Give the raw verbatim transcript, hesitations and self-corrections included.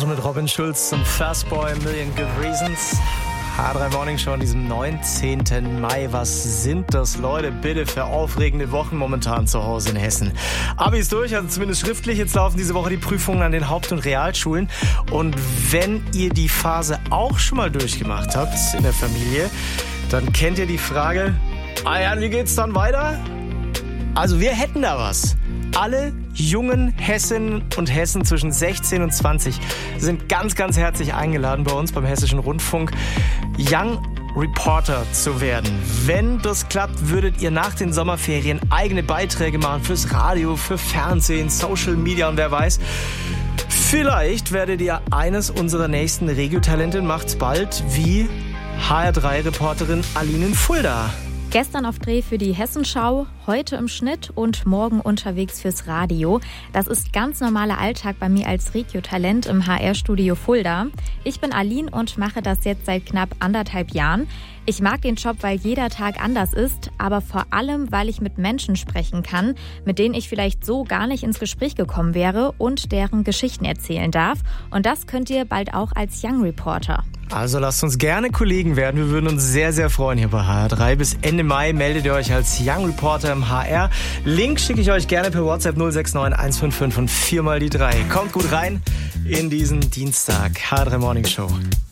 mit Robin Schulz zum First Boy Million Good Reasons. H drei Morning Show an diesem neunzehnten Mai. Was sind das, Leute, bitte für aufregende Wochen momentan zu Hause in Hessen? Abi ist durch, also zumindest schriftlich. Jetzt laufen diese Woche die Prüfungen an den Haupt- und Realschulen. Und wenn ihr die Phase auch schon mal durchgemacht habt in der Familie, dann kennt ihr die Frage, ah ja, wie geht's dann weiter? Also wir hätten da was. Alle jungen Hessinnen und Hessen zwischen sechzehn und zwanzig sind ganz, ganz herzlich eingeladen bei uns beim Hessischen Rundfunk, Young Reporter zu werden. Wenn das klappt, würdet ihr nach den Sommerferien eigene Beiträge machen fürs Radio, für Fernsehen, Social Media und wer weiß. Vielleicht werdet ihr eines unserer nächsten Regiotalente, macht's bald, wie H R drei Reporterin Aline in Fulda. Gestern auf Dreh für die Hessenschau, heute im Schnitt und morgen unterwegs fürs Radio. Das ist ganz normaler Alltag bei mir als Regiotalent im H R-Studio Fulda. Ich bin Aline und mache das jetzt seit knapp anderthalb Jahren. Ich mag den Job, weil jeder Tag anders ist, aber vor allem, weil ich mit Menschen sprechen kann, mit denen ich vielleicht so gar nicht ins Gespräch gekommen wäre und deren Geschichten erzählen darf. Und das könnt ihr bald auch als Young Reporter. Also lasst uns gerne Kollegen werden. Wir würden uns sehr, sehr freuen hier bei H R drei. Bis Ende Mai meldet ihr euch als Young Reporter im H R. Link schicke ich euch gerne per WhatsApp null sechs neun eins fünf fünf und viermal die drei. Kommt gut rein in diesen Dienstag. H R drei Morning Show.